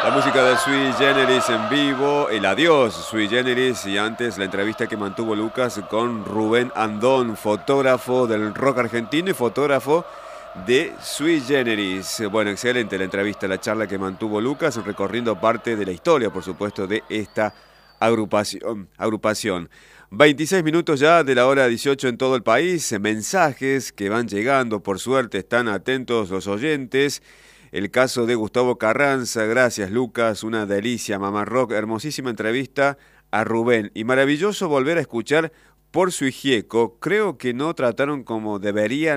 La música de Sui Generis en vivo, el adiós Sui Generis y antes la entrevista que mantuvo Lucas con Rubén Andón, fotógrafo del rock argentino y fotógrafo de Sui Generis. Bueno, excelente la entrevista, la charla que mantuvo Lucas, recorriendo parte de la historia, por supuesto, de esta agrupación. 26 minutos ya de la hora 18 en todo el país, mensajes que van llegando, por suerte están atentos los oyentes. El caso de Gustavo Carranza, gracias Lucas, una delicia, Mamá Rock, hermosísima entrevista a Rubén y maravilloso volver a escuchar Por Su Hijieco, creo que no trataron como deberían